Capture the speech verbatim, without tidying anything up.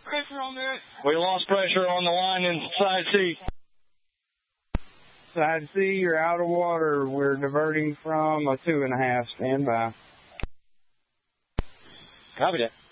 Pressure on there. We lost pressure on the line in side C. Side C, you're out of water. We're diverting from a two and a half. Stand by. Copy that.